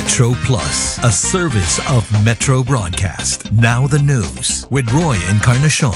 Metro Plus, a service of Metro Broadcast. Now the news with Roy Encarnacion.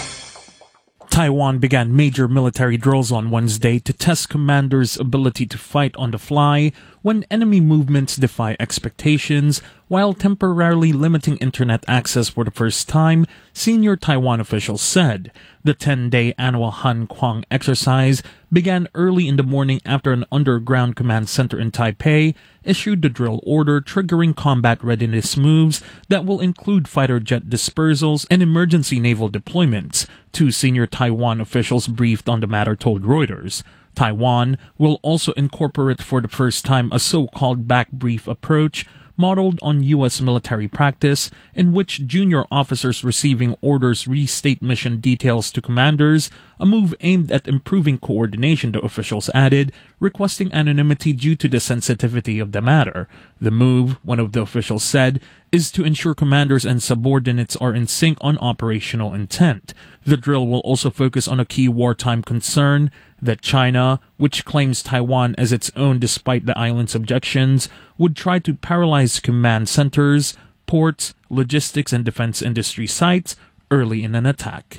Taiwan began major military drills on Wednesday to test commanders' ability to fight on the fly when enemy movements defy expectations, while temporarily limiting internet access for the first time, senior Taiwan officials said. The 10-day annual Han Kuang exercise began early in the morning after an underground command center in Taipei issued the drill order triggering combat readiness moves that will include fighter jet dispersals and emergency naval deployments. Two senior Taiwan officials briefed on the matter told Reuters. Taiwan will also incorporate for the first time a so-called back brief approach modeled on U.S. military practice, in which junior officers receiving orders restate mission details to commanders, a move aimed at improving coordination, the officials added, requesting anonymity due to the sensitivity of the matter. The move, one of the officials said, is to ensure commanders and subordinates are in sync on operational intent. The drill will also focus on a key wartime concern, that China, which claims Taiwan as its own despite the island's objections, would try to paralyze command centers, ports, logistics, and defense industry sites early in an attack.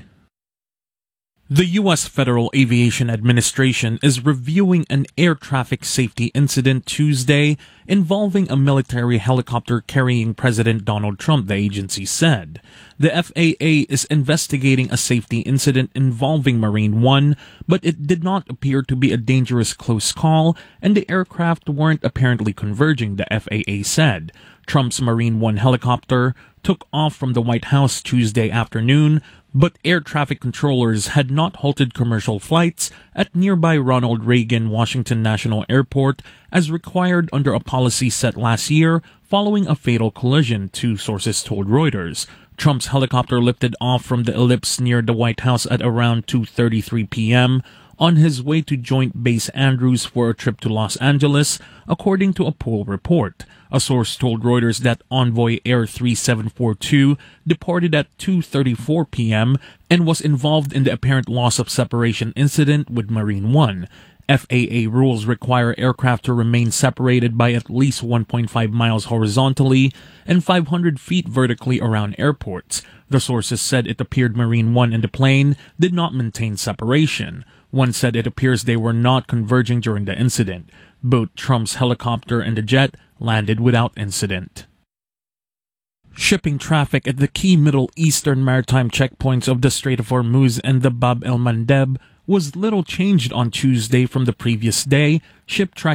The U.S. Federal Aviation Administration is reviewing an air traffic safety incident Tuesday involving a military helicopter carrying President Donald Trump, the agency said. The FAA is investigating a safety incident involving Marine One, but it did not appear to be a dangerous close call, and the aircraft weren't apparently converging, the FAA said. Trump's Marine One helicopter took off from the White House Tuesday afternoon, but air traffic controllers had not halted commercial flights at nearby Ronald Reagan Washington National Airport as required under a policy set last year following a fatal collision, two sources told Reuters. Trump's helicopter lifted off from the ellipse near the White House at around 2:33 p.m. on his way to Joint Base Andrews for a trip to Los Angeles, according to a pool report. A source told Reuters that Envoy Air 3742 departed at 2:34 p.m. and was involved in the apparent loss of separation incident with Marine One. FAA rules require aircraft to remain separated by at least 1.5 miles horizontally and 500 feet vertically around airports. The sources said it appeared Marine One and the plane did not maintain separation. One said it appears they were not converging during the incident. Both Trump's helicopter and the jet landed without incident. Shipping traffic at the key Middle Eastern maritime checkpoints of the Strait of Hormuz and the Bab el-Mandeb was little changed on Tuesday from the previous day, ship tracking